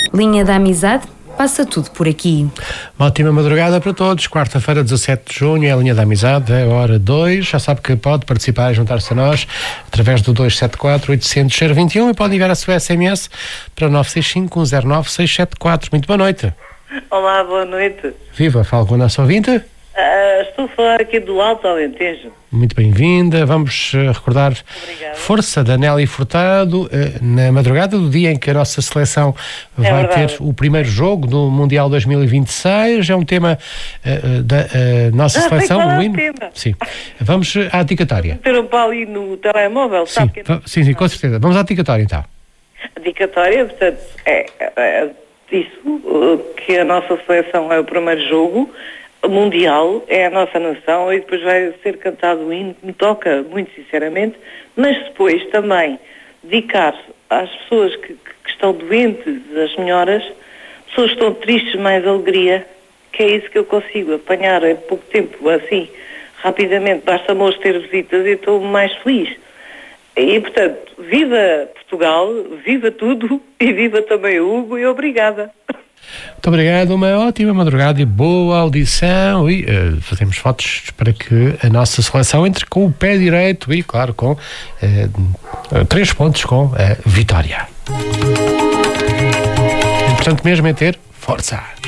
Linha da Amizade, passa tudo por aqui. Uma ótima madrugada para todos. Quarta-feira, 17 de junho, é a Linha da Amizade, é a hora 2. Já sabe que pode participar e juntar-se a nós através do 274-800-021 e pode enviar a sua SMS para 965-109-674. Muito boa noite. Olá, boa noite. Viva, falo com a nossa ouvinte. Estou a falar aqui do Alto Alentejo. Muito bem-vinda. Vamos recordar Obrigada. Força da Nélia Furtado na madrugada do dia em que a nossa seleção vai ter o primeiro jogo do Mundial 2026. É um tema da nossa seleção, o hino. Sim. Vamos à dicatória. Ter um pau ali no telemóvel, Sim, sabe? sim, com certeza. Vamos à dicatória então. A dicatória, portanto, é isso, que a nossa seleção é o primeiro jogo mundial, é a nossa nação, e depois vai ser cantado o hino, que me toca muito sinceramente, mas depois também dedicar às pessoas que estão doentes, às senhoras, pessoas que estão tristes, mais alegria, que é isso que eu consigo apanhar em pouco tempo, assim, rapidamente, basta-me hoje ter visitas e estou mais feliz. E, portanto, viva Portugal, viva tudo, e viva também o Hugo, e obrigada. Muito obrigado, uma ótima madrugada e boa audição, e fazemos votos para que a nossa seleção entre com o pé direito e, claro, com 3 pontos com a vitória. O importante mesmo é ter força.